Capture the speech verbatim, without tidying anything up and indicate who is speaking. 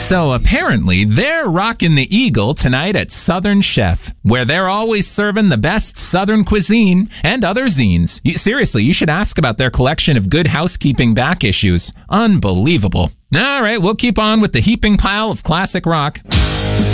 Speaker 1: So apparently they're rocking the Eagle tonight at Southern Chef, where they're always serving the best Southern cuisine and other zines. You, seriously, you should ask about their collection of Good Housekeeping back issues. Unbelievable. All right, we'll keep on with the heaping pile of classic rock.